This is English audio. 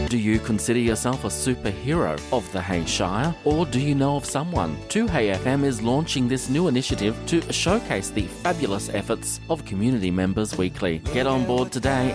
Do you consider yourself a superhero of the Hay Shire, or do you know of someone? 2Hay FM is launching this new initiative to showcase the fabulous efforts of community members weekly. Get on board today